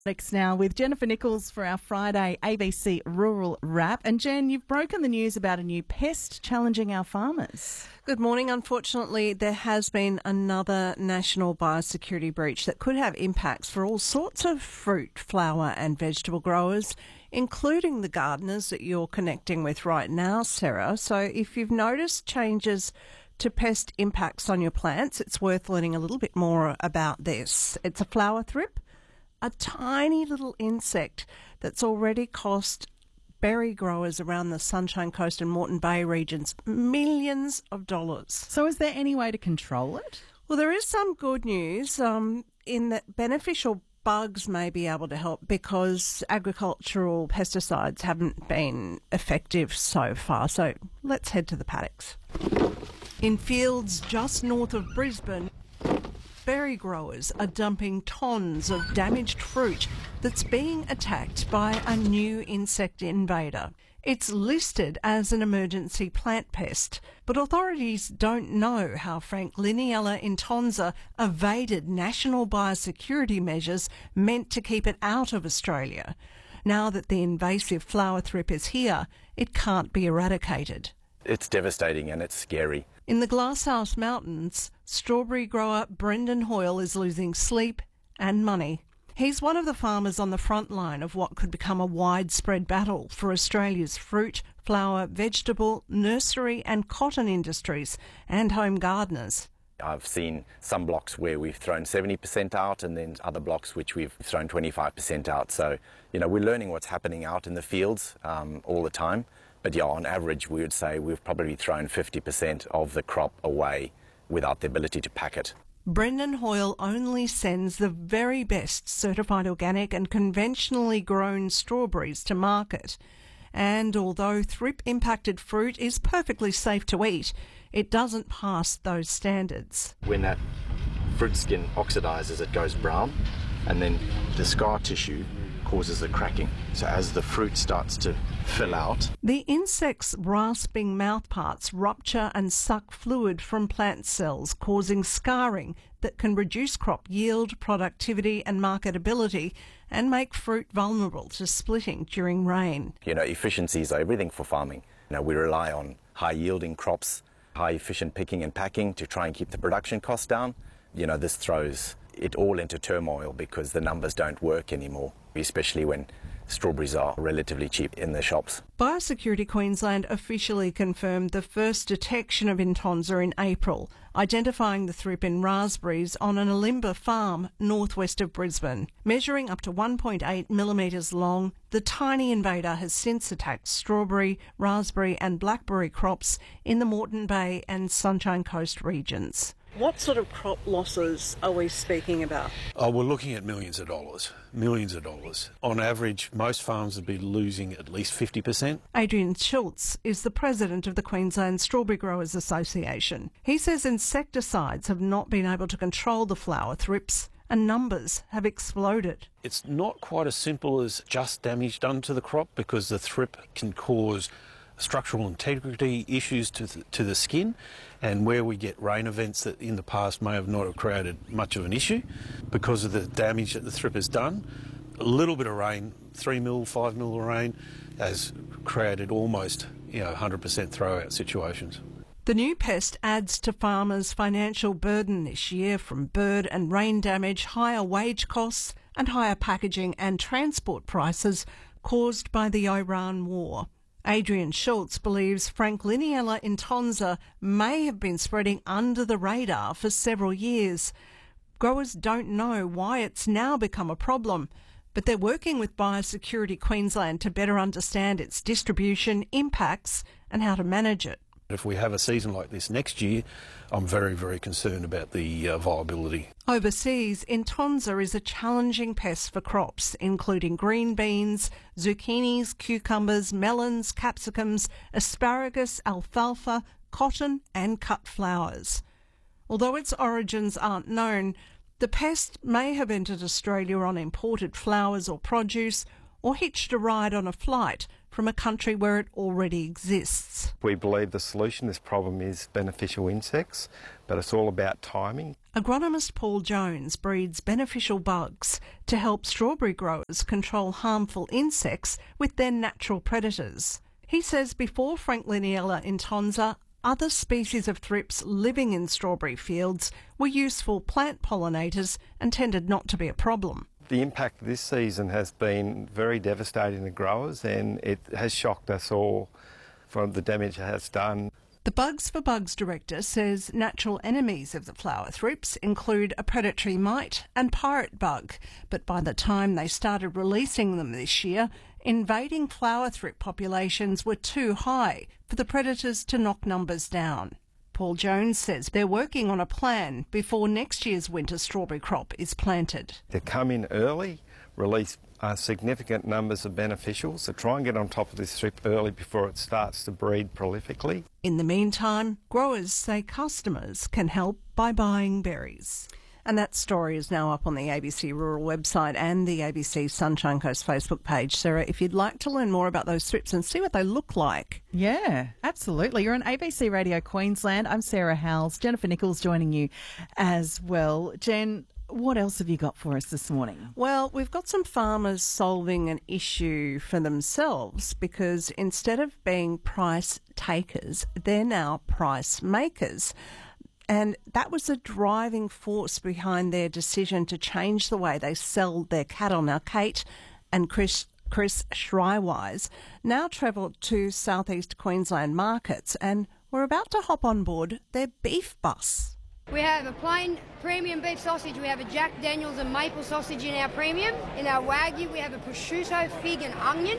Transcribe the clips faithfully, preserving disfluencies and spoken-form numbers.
Next now with Jennifer Nichols for our Friday A B C Rural Wrap. And Jen, you've broken the news about a new pest challenging our farmers. Good morning. Unfortunately, there has been another national biosecurity breach that could have impacts for all sorts of fruit, flower and vegetable growers, including the gardeners that you're connecting with right now, Sarah. So if you've noticed changes to pest impacts on your plants, it's worth learning a little bit more about this. It's a flower thrip, a tiny little insect that's already cost berry growers around the Sunshine Coast and Moreton Bay regions millions of dollars. So is there any way to control it? Well, there is some good news um, in that beneficial bugs may be able to help because agricultural pesticides haven't been effective so far. So let's head to the paddocks. In fields just north of Brisbane, berry growers are dumping tons of damaged fruit that's being attacked by a new insect invader. It's listed as an emergency plant pest, but authorities don't know how Frankliniella intonsa evaded national biosecurity measures meant to keep it out of Australia. Now that the invasive flower thrip is here, it can't be eradicated. It's devastating and it's scary. In the Glasshouse Mountains, strawberry grower Brendan Hoyle is losing sleep and money. He's one of the farmers on the front line of what could become a widespread battle for Australia's fruit, flower, vegetable, nursery and cotton industries and home gardeners. I've seen some blocks where we've thrown seventy percent out and then other blocks which we've thrown twenty-five percent out. So, you know, we're learning what's happening out in the fields um, all the time. But yeah, on average, we would say we've probably thrown fifty percent of the crop away without the ability to pack it. Brendan Hoyle only sends the very best certified organic and conventionally grown strawberries to market. And although thrip-impacted fruit is perfectly safe to eat, it doesn't pass those standards. When that fruit skin oxidises, it goes brown, and then the scar tissue causes the cracking. So as the fruit starts to fill out, the insect's rasping mouthparts rupture and suck fluid from plant cells, causing scarring that can reduce crop yield, productivity and marketability and make fruit vulnerable to splitting during rain. You know, efficiencies are everything for farming. You know, we rely on high yielding crops, high efficient picking and packing to try and keep the production costs down. You know, this throws it all into turmoil because the numbers don't work anymore, especially when strawberries are relatively cheap in the shops. Biosecurity Queensland officially confirmed the first detection of intonsa in April, identifying the thrip in raspberries on an Alimba farm northwest of Brisbane. Measuring up to one point eight millimetres long, the tiny invader has since attacked strawberry, raspberry and blackberry crops in the Moreton Bay and Sunshine Coast regions. What sort of crop losses are we speaking about? Oh, we're looking at millions of dollars, millions of dollars. On average, most farms would be losing at least fifty percent. Adrian Schultz is the president of the Queensland Strawberry Growers Association. He says insecticides have not been able to control the flower thrips and numbers have exploded. It's not quite as simple as just damage done to the crop because the thrip can cause structural integrity issues to the, to the skin, and where we get rain events that in the past may have not have created much of an issue because of the damage that the thrip has done. A little bit of rain, three mil, five mil of rain, has created almost, you know, one hundred percent throwout situations. The new pest adds to farmers' financial burden this year from bird and rain damage, higher wage costs and higher packaging and transport prices caused by the Iran war. Adrian Schultz believes Frankliniella intonsa may have been spreading under the radar for several years. Growers don't know why it's now become a problem, but they're working with Biosecurity Queensland to better understand its distribution, impacts and how to manage it. If we have a season like this next year, I'm very, very concerned about the uh, viability. Overseas, intonsa is a challenging pest for crops, including green beans, zucchinis, cucumbers, melons, capsicums, asparagus, alfalfa, cotton and cut flowers. Although its origins aren't known, the pest may have entered Australia on imported flowers or produce, or hitched a ride on a flight from a country where it already exists. We believe the solution to this problem is beneficial insects, but it's all about timing. Agronomist Paul Jones breeds beneficial bugs to help strawberry growers control harmful insects with their natural predators. He says before Frankliniella intonsa, other species of thrips living in strawberry fields were useful plant pollinators and tended not to be a problem. The impact this season has been very devastating to growers, and it has shocked us all from the damage it has done. The Bugs for Bugs director says natural enemies of the flower thrips include a predatory mite and pirate bug, but by the time they started releasing them this year, invading flower thrip populations were too high for the predators to knock numbers down. Paul Jones says they're working on a plan before next year's winter strawberry crop is planted. They come in early, release uh, significant numbers of beneficials, so try and get on top of this thrip early before it starts to breed prolifically. In the meantime, growers say customers can help by buying berries. And that story is now up on the A B C Rural website and the A B C Sunshine Coast Facebook page. Sarah, if you'd like to learn more about those thrips and see what they look like. Yeah, absolutely. You're on A B C Radio Queensland. I'm Sarah Howells. Jennifer Nichols joining you as well. Jen, what else have you got for us this morning? Well, we've got some farmers solving an issue for themselves because instead of being price takers, they're now price makers. And that was the driving force behind their decision to change the way they sell their cattle. Now, Kate and Chris, Chris Schreiwise now travel to southeast Queensland markets, and we're about to hop on board their beef bus. We have a plain premium beef sausage. We have a Jack Daniels and maple sausage in our premium. In our Wagyu, we have a prosciutto, fig and onion,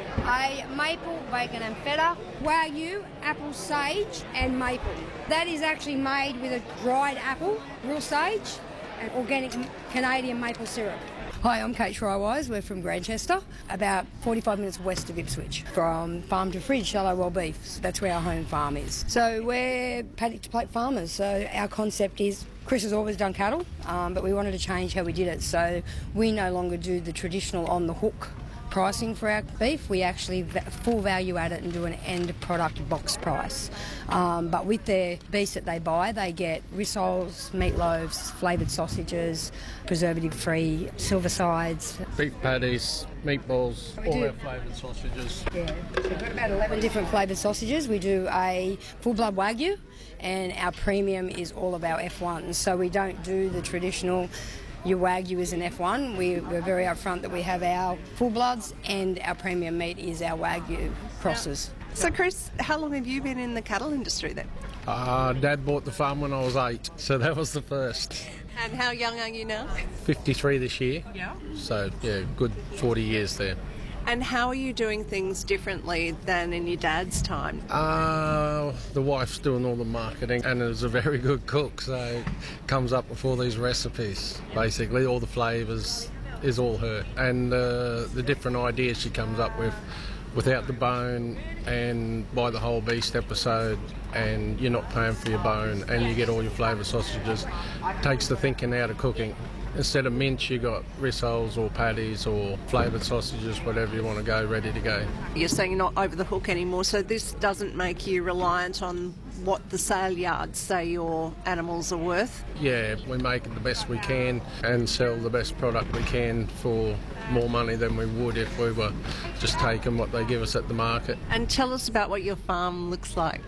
a maple, bacon and feta, Wagyu, apple, sage and maple. That is actually made with a dried apple, real sage, and organic Canadian maple syrup. Hi, I'm Kate Schreiwise. We're from Grantchester, about forty-five minutes west of Ipswich. From farm to fridge, Shallowwell Beef. So that's where our home farm is. So we're paddock to plate farmers. So our concept is, Chris has always done cattle, um, but we wanted to change how we did it. So we no longer do the traditional on the hook pricing for our beef. We actually full value add it and do an end product box price. Um, but with their beef that they buy, they get rissoles, meatloaves, flavoured sausages, preservative-free silver sides, beef patties, meatballs, We all do. our flavoured sausages. Yeah, so we've got about eleven different flavoured sausages. We do a full blood Wagyu, and our premium is all of our F ones. So we don't do the traditional, your Wagyu is an F one. We, we're very upfront that we have our full bloods, and our premium meat is our Wagyu crosses. So, Chris, how long have you been in the cattle industry then? Uh, Dad bought the farm when I was eight, so that was the first. And how young are you now? fifty-three this year, Yeah. so yeah, good forty years there. And how are you doing things differently than in your dad's time? Uh, the wife's doing all the marketing and is a very good cook, so comes up with all these recipes. Basically, all the flavours is all her, and uh, the different ideas she comes up with, without the bone and by the whole beast episode, and you're not paying for your bone and you get all your flavoured sausages. Takes the thinking out of cooking. Instead of mince, you got rissoles or patties or flavoured sausages, whatever you want to go, ready to go. You're saying you're not over the hook anymore, so this doesn't make you reliant on what the sale yards say your animals are worth? Yeah, we make it the best we can and sell the best product we can for more money than we would if we were just taking what they give us at the market. And tell us about what your farm looks like.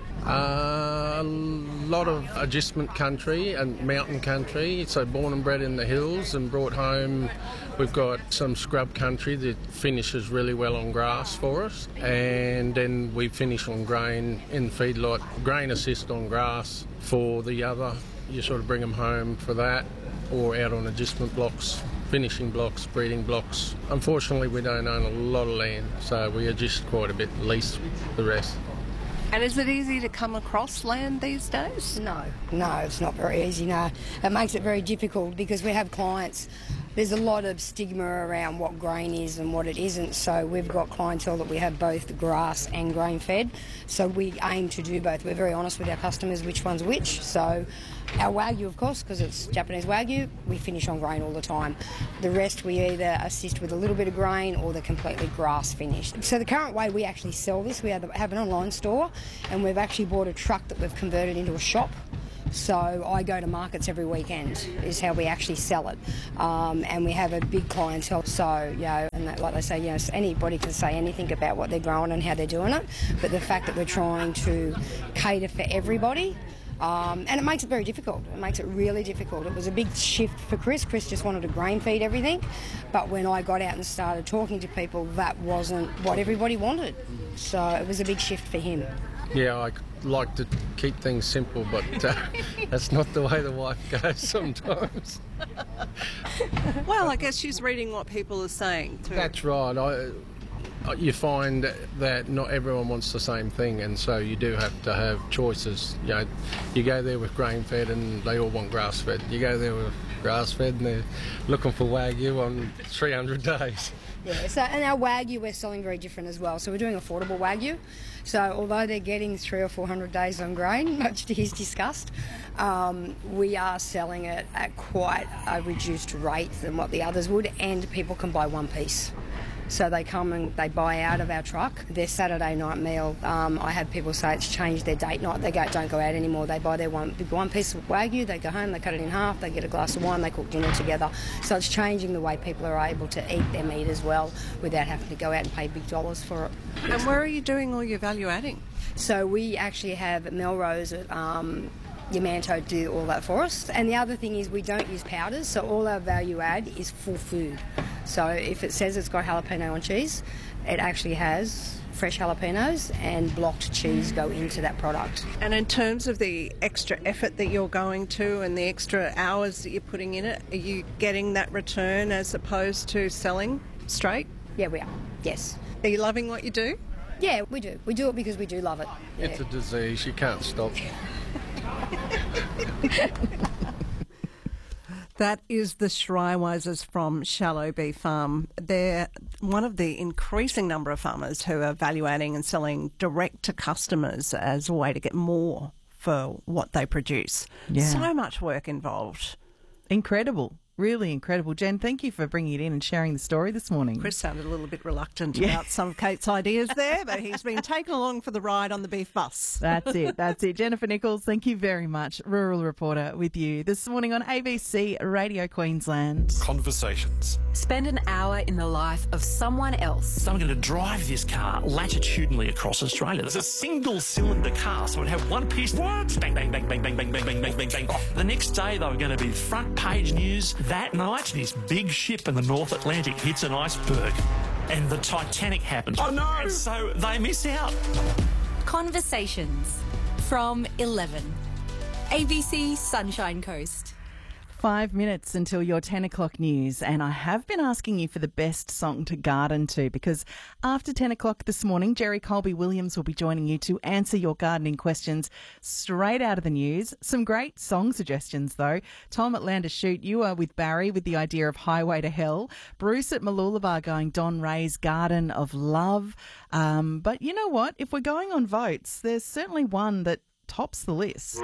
Uh, a lot of adjustment country and mountain country, so born and bred in the hills and brought home. We've got some scrub country that finishes really well on grass for us, and then we finish on grain in the feedlot, grain assist on grass for the other. You sort of bring them home for that, or out on adjustment blocks, finishing blocks, breeding blocks. Unfortunately, we don't own a lot of land, so we adjust quite a bit, lease the rest. And is it easy to come across land these days? No, no, it's not very easy, no. It makes it very difficult because we have clients There's a lot of stigma around what grain is and what it isn't, so we've got clientele that we have both grass and grain-fed, so we aim to do both. We're very honest with our customers which one's which, so our Wagyu, of course, because it's Japanese Wagyu, we finish on grain all the time. The rest we either assist with a little bit of grain or they're completely grass finished. So the current way we actually sell this, we have an online store, and we've actually bought a truck that we've converted into a shop. So I go to markets every weekend is how we actually sell it, um, and we have a big clientele. So you know, and that, like they say, you know, anybody can say anything about what they're growing and how they're doing it, but the fact that we're trying to cater for everybody. Um, and it makes it very difficult. It makes it really difficult. It was a big shift for Chris. Chris just wanted to grain feed everything. But when I got out and started talking to people, that wasn't what everybody wanted. So it was a big shift for him. Yeah, I like to keep things simple, but uh, that's not the way the wife goes sometimes. Well, I guess she's reading what people are saying too. That's right. I, you find that not everyone wants the same thing, and so you do have to have choices. You know, you go there with grain-fed and they all want grass-fed. You go there with grass-fed and they're looking for Wagyu on three hundred days. Yeah, so, and our Wagyu we're selling very different as well. So we're doing affordable Wagyu. So although they're getting three or four hundred days on grain, much to his disgust, um, we are selling it at quite a reduced rate than what the others would, and people can buy one piece. So they come and they buy out of our truck their Saturday night meal. Um, I have people say it's changed their date night. They go, don't go out anymore. They buy their one one piece of Wagyu, they go home, they cut it in half, they get a glass of wine, they cook dinner together. So it's changing the way people are able to eat their meat as well without having to go out and pay big dollars for it. And where are you doing all your value adding? So we actually have Melrose at um, Yamanto do all that for us. And the other thing is we don't use powders, so all our value add is full food. So if it says it's got jalapeno on cheese, it actually has fresh jalapenos and blocked cheese go into that product. And in terms of the extra effort that you're going to and the extra hours that you're putting in it, are you getting that return as opposed to selling straight? Yeah, we are. Yes. Are you loving what you do? Yeah, we do. We do it because we do love it. Yeah. It's a disease. You can't stop. That is the Schreiweisers from Shallow Bee Farm. They're one of the increasing number of farmers who are value adding and selling direct to customers as a way to get more for what they produce. Yeah. So much work involved. Incredible. Really incredible. Jen, thank you for bringing it in and sharing the story this morning. Chris sounded a little bit reluctant Yeah. about some of Kate's ideas there, but he's been taken along for the ride on the beef bus. That's it. That's it. Jennifer Nichols, thank you very much. Rural Reporter with you this morning on A B C Radio Queensland. Conversations. Spend an hour in the life of someone else. So I'm going to drive this car latitudinally across Australia. There's a single cylinder car, so I'd have one piece. What? Bang, bang, bang, bang, bang, bang, bang, bang, bang, bang, bang. The next day they were going to be front page news. That night, this big ship in the North Atlantic hits an iceberg and the Titanic happens. Oh no! And so they miss out. Conversations from eleven. A B C Sunshine Coast. Five minutes until your ten o'clock news, and I have been asking you for the best song to garden to, because after ten o'clock this morning, Jerry Colby-Williams will be joining you to answer your gardening questions straight out of the news. Some great song suggestions, though. Tom at Landers Shoot, you are with Barry with the idea of Highway to Hell. Bruce at Mooloolaba going Don Ray's Garden of Love. Um, but you know what? If we're going on votes, there's certainly one that tops the list.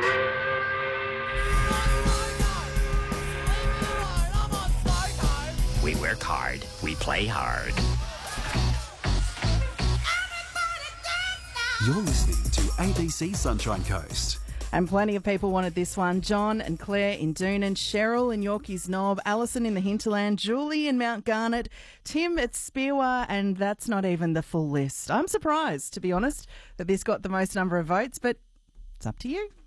We work hard. We play hard. You're listening to A B C Sunshine Coast. And plenty of people wanted this one. John and Claire in Doonan, Cheryl in Yorkeys Knob, Alison in the Hinterland, Julie in Mount Garnet, Tim at Spearwa, and that's not even the full list. I'm surprised, to be honest, that this got the most number of votes, but it's up to you.